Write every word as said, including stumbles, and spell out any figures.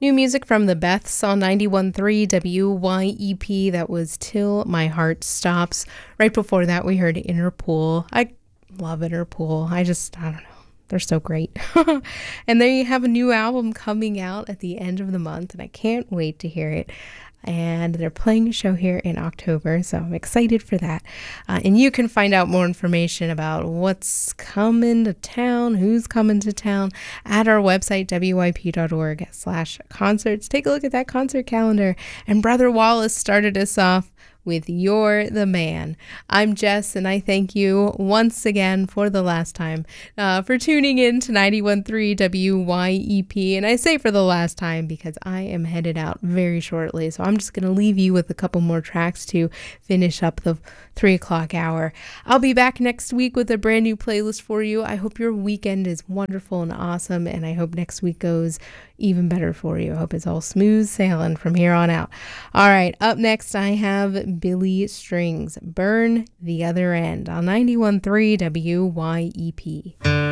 New music from the Beths on ninety-one point three W Y E P. That was Till My Heart Stops. Right before that, we heard Interpol. I love Interpol. I just, I don't know. They're so great. And they have a new album coming out at the end of the month, and I can't wait to hear it. And they're playing a show here in October, so I'm excited for that. Uh, and you can find out more information about what's coming to town, who's coming to town, at our website, W Y P dot org slash concerts. Take a look at that concert calendar. And Brother Wallace started us off with You're the Man. I'm Jess, and I thank you once again for the last time uh, for tuning in to ninety-one point three W Y E P. And I say for the last time because I am headed out very shortly, so I'm just going to leave you with a couple more tracks to finish up the three o'clock hour. I'll be back next week with a brand new playlist for you. I hope your weekend is wonderful and awesome, and I hope next week goes even better for you. I hope it's all smooth sailing from here on out. All right, up next I have Billy Strings, Burn the Other End on ninety-one point three W Y E P.